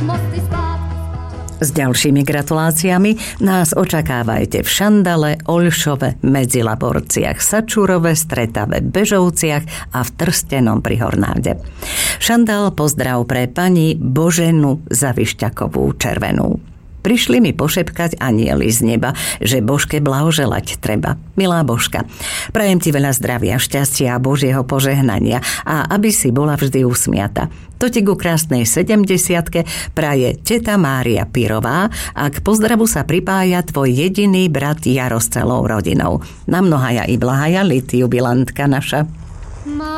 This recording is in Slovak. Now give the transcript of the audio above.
S ďalšími gratuláciami nás očakávajte v Šandale, Oľšove, Medzilaborciach, Sačúrove, Stretave, Bežovciach a v Trstenom pri Hornáde. Šandal, pozdrav pre pani Boženu Zavišťakovú Červenú. Prišli mi pošepkať anieli z neba, že Božke blahoželať treba. Milá Božka, prajem ti veľa zdravia, šťastia a Božieho požehnania a aby si bola vždy usmiata. To ti ku krásnej 70-ke praje teta Mária Pirová a k pozdravu sa pripája tvoj jediný brat Jaro s celou rodinou. Na mnohaja i blahaja, jubilantka naša.